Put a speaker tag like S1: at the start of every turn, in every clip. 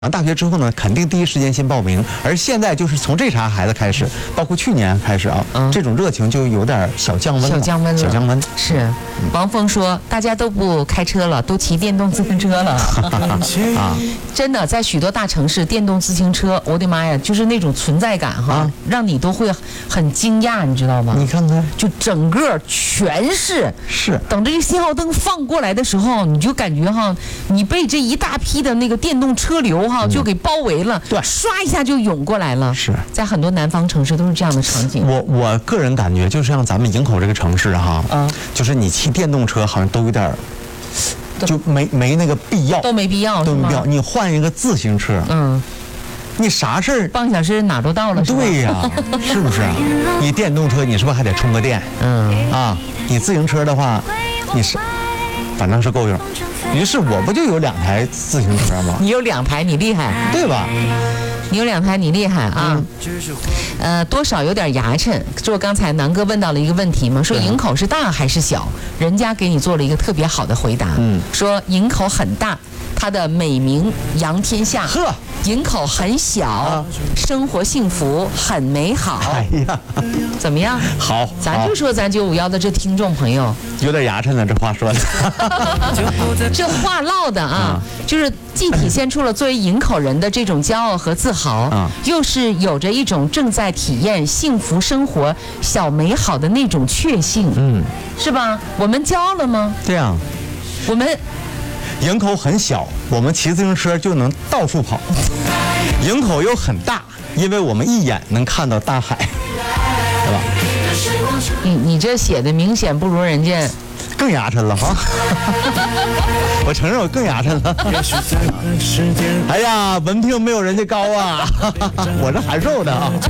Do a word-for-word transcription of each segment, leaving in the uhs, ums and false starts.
S1: 上大学之后呢，肯定第一时间先报名。而现在就是从这茬孩子开始，包括去年开始啊，嗯、这种热情就有点小降温了。
S2: 小降温了，
S1: 小降温。
S2: 是，王峰说，大家都不开车了，都骑电动自行车了。啊，真的，在许多大城市，电动自行车，我的妈呀，就是那种存在感哈，啊、让你都会很惊讶，你知道吗？
S1: 你看看，
S2: 就整个全是
S1: 是，
S2: 等这个信号灯放过来的时候，你就感觉哈，你被这一大批的那个电动车流哈就给包围了，
S1: 对，
S2: 唰一下就涌过来了。
S1: 是在
S2: 很多南方城市都是这样的场景。
S1: 我我个人感觉，就像咱们营口这个城市哈，嗯，就是你骑电动车好像都有点，就没没那个必要，
S2: 都没必要，
S1: 都没必要。你换一个自行车，嗯，你啥事儿
S2: 半个小时哪都到了，
S1: 对呀，是不是？你电动车你是不是还得充个电？嗯啊，你自行车的话，你是反正是够用。于是我不就有两台自行车吗？
S2: 你有两台，你厉害，
S1: 对吧？
S2: 你有两台，你厉害啊！嗯、呃，多少有点牙碜。就刚才南哥问到了一个问题嘛，说营口是大还是小？人家给你做了一个特别好的回答，嗯，说营口很大，它的美名扬天下。
S1: 呵，
S2: 营口很小，啊、生活幸福很美好。
S1: 哎呀，
S2: 怎么样？
S1: 好，
S2: 咱就说咱九五幺的这听众朋友
S1: 有点牙碜了，这话说的。
S2: 这话唠的啊，嗯、就是既体现出了作为营口人的这种骄傲和自豪，嗯、又是有着一种正在体验幸福生活小美好的那种确信，嗯，是吧？我们骄傲了吗？
S1: 对呀，
S2: 我们。
S1: 营口很小，我们骑自行车就能到处跑。营口又很大，因为我们一眼能看到大海，对吧？
S2: 你你这写的明显不如人家，
S1: 更牙碜了哈！我承认我更牙碜了。哎呀，文凭没有人家高啊，我这函授的啊。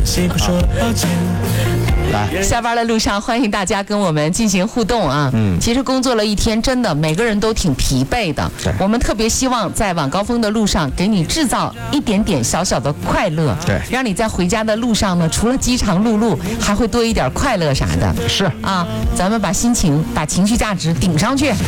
S2: 来，下班的路上，欢迎大家跟我们进行互动啊！嗯，其实工作了一天，真的每个人都挺疲惫的。
S1: 对，
S2: 我们特别希望在晚高峰的路上，给你制造一点点小小的快乐。
S1: 对，
S2: 让你在回家的路上呢，除了饥肠辘辘，还会多一点快乐啥的。
S1: 是
S2: 啊，咱们把心情、把情绪价值顶上去。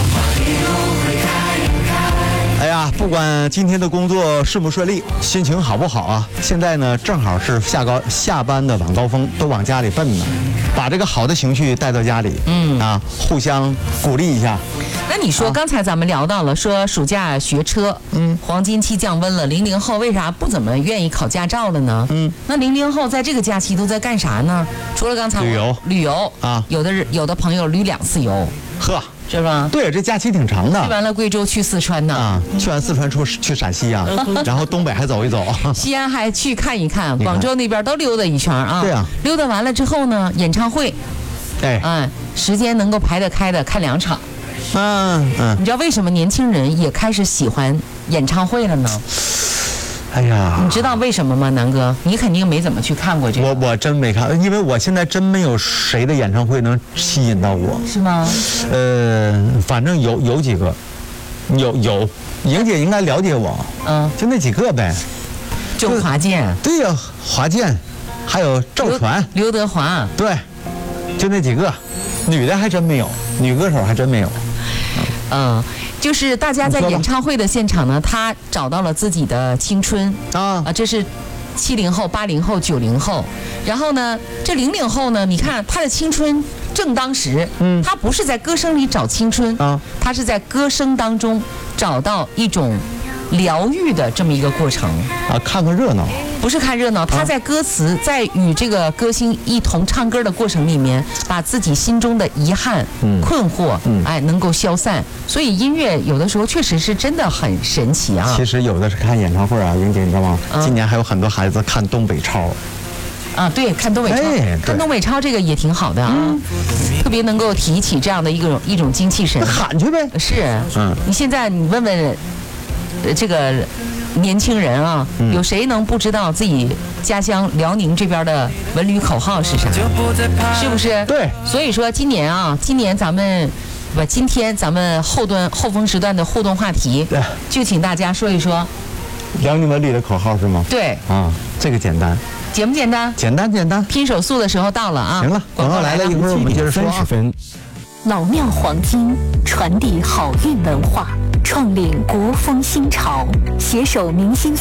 S1: 哎呀，不管今天的工作顺不顺利，心情好不好啊？现在呢，正好是下高下班的晚高峰，都往家里奔呢，把这个好的情绪带到家里，嗯啊，互相鼓励一下。
S2: 那你说，刚才咱们聊到了，说暑假学车，嗯，黄金期降温了，零零后为啥不怎么愿意考驾照了呢？嗯，那零零后在这个假期都在干啥呢？除了刚才
S1: 旅游，
S2: 旅游啊，有的有的朋友旅两次游，
S1: 呵。
S2: 是吧？
S1: 对，这假期挺长的。
S2: 去完了贵州，去四川呢。啊，
S1: 去完四川出去陕西啊，然后东北还走一走。
S2: 西安还去看一看，广州那边都溜达一圈啊。
S1: 对啊。
S2: 溜达完了之后呢，演唱会，
S1: 哎，
S2: 嗯，时间能够排得开的看两场。
S1: 嗯嗯。
S2: 你知道为什么年轻人也开始喜欢演唱会了呢？
S1: 哎呀，
S2: 你知道为什么吗，南哥？你肯定没怎么去看过这个。
S1: 我我真没看，因为我现在真没有谁的演唱会能吸引到我。
S2: 是吗？
S1: 呃，反正有有几个，有有，莹姐应该了解我。嗯，就那几个呗。
S2: 周华健。
S1: 对呀，华健，还有赵传、
S2: 刘德华。
S1: 对，就那几个，女的还真没有，女歌手还真没有。
S2: 嗯。就是大家在演唱会的现场呢，他找到了自己的青春啊啊，这是七零后、八零后、九零后，然后呢，这零零后呢，你看他的青春正当时，嗯，他不是在歌声里找青春啊，他是在歌声当中找到一种疗愈的这么一个过程
S1: 啊，看个热闹。
S2: 不是看热闹，他在歌词，在与这个歌星一同唱歌的过程里面，把自己心中的遗憾、嗯、困惑，嗯，哎，能够消散。所以音乐有的时候确实是真的很神奇啊。
S1: 其实有的是看演唱会啊，莹姐你知道吗？嗯、今年还有很多孩子看东北超。
S2: 啊，对，看东北超，哎、看东北超这个也挺好的啊，嗯、特别能够提起这样的一种一种精气神。
S1: 喊去呗。
S2: 是，嗯，你现在你问问，这个。年轻人啊，有谁能不知道自己家乡辽宁这边的文旅口号是啥？是不是？
S1: 对。
S2: 所以说今年啊，今年咱们不，今天咱们后段后风时段的互动话题，就请大家说一说
S1: 辽宁文旅的口号是吗？
S2: 对。
S1: 啊，这个简单。
S2: 简不简单？
S1: 简单简单。
S2: 拼手速的时候到了啊！
S1: 行了，广告来了，一会儿我们接着说啊。
S3: 老庙黄金传递好运文化。 创领国风新潮，携手明星。